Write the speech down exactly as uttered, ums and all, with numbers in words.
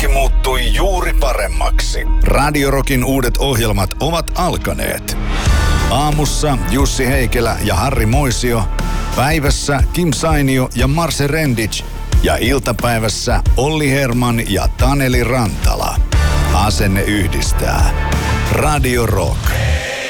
Kaikki muuttui juuri paremmaksi. Radio Rockin uudet ohjelmat ovat alkaneet. Aamussa Jussi Heikelä ja Harri Moisio. Päivässä Kim Sainio ja Marse Rendic. Ja iltapäivässä Olli Herman ja Taneli Rantala. Asenne yhdistää. Radio Rock.